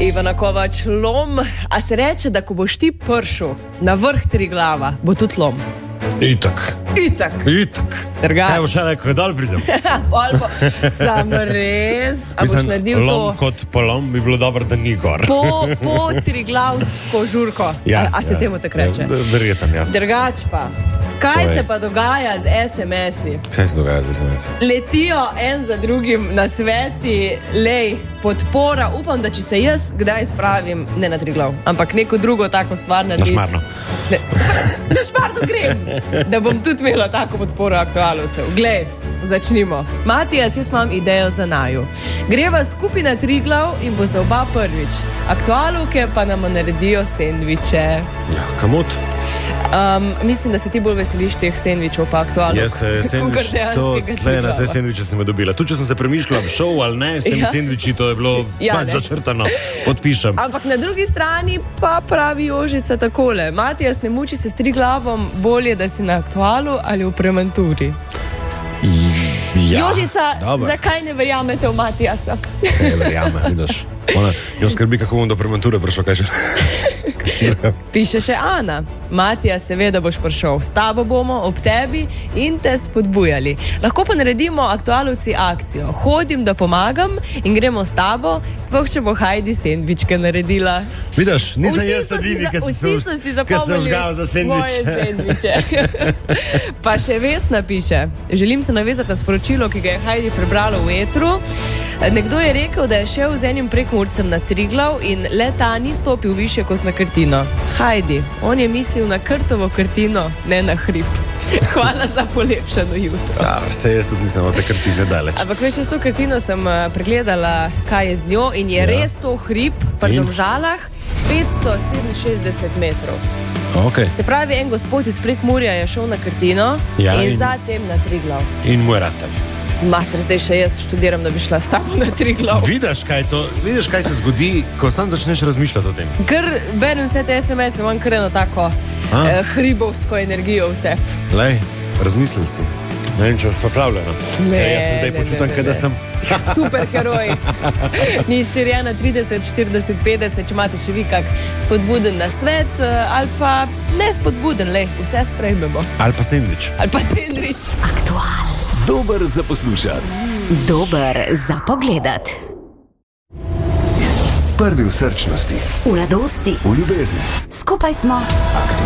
Ivana Kovač, lom. A se reče, da ko boš ti prišel na vrh Triglava, bo tudi lom? Itak. Drugače. Evo še neko, dal pridem. Polpo, sam res. A boš naredil lom to? Lom kot polom bi bilo dobro, da ni gor. Po triglavsko žurko. Ja, a se temu tako reče? Verjetno, ja. Drugač pa. Kaj se pa dogaja z SMS-i? Kaj se dogaja z SMS-i? Letijo en za drugim na sveti, lej, podpora. Upam, da če se jaz kdaj spravim, ne na Triglav, ampak neko drugo tako stvar narediti. Na Šmarno. Na Šmarno grem, da bom tudi imela tako podporo aktualovcev. Glej, začnimo. Matijas, jaz imam idejo za naju. Greva skupaj na Triglav in bo za oba prvič. Aktualovke pa nam naredijo sendviče. Ja, kamot? Mislim, da se ti bolj veseliš teh sendvičov pa aktualno. Jaz sendvič, na te sendviče sem jo dobila. Tu, če sem se premišljala, šel ali ne, s temi sendviči, to je bilo začrtano. Podpišem. Ampak na drugi strani pa pravi Jožica takole. Matijas, ne muči se s Triglavom, bolje, da si na aktualu ali v premanturi. Ja, Jožica, zakaj ne verjamete v Matijasa? Ne verjame, vidiš. Ona jo skrbi, kako bom do premanture prišel, kaj že. Piše še Ana. Matija, seveda boš prišel. S tabo bomo, ob tebi in te spodbujali. Lahko pa naredimo aktualovci akcijo. Hodim, da pomagam in gremo s tabo, sploh če bo Heidi sendvičke naredila. Vidiš, nisem jaz edini, ki sem žgal za moje sendviče. Pa še Vesna piše. Želim se navezati na sporočilo, ki ga je Heidi prebrala v etru. Nekdo je rekel, da je šel z enim prekmurcem na Triglav in le ta ni stopil više kot na Krtino. Heidi, on je mislil na Krtovo Krtino, ne na hrib. Hvala za polepšano jutro. Ja, se jaz tudi nisem od te Krtine daleč. Ampak veš, s to Krtino sem pregledala, kaj je z njo in je res to hrib pri Domžalah 567 metrov. Okay. Se pravi, en gospod iz Prekmurja je šel na Krtino in zatem na Triglav. In moj ratelj. Mater, zdaj še jaz študiram, da bi šla s tabo na Triglav. Vidiš, kaj se zgodi, ko sam začneš razmišljati o tem? Ker berem vse te SMS, imam kar eno tako hribovsko energijo vse. Lej, razmislil si. Ne vem, če boš pripravljena. Jaz se zdaj počutam, da sem super heroj. Ni 4, 30, 40, 50, če imate še vi kak spodbuden nasvet, ali pa ne spodbuden, lej, vse sprejmemo. Ali pa sendvič. Aktual. Dober za poslušati. Dober za pogledati. Prvi v srčnosti. V radosti. V ljubezni. Skupaj smo.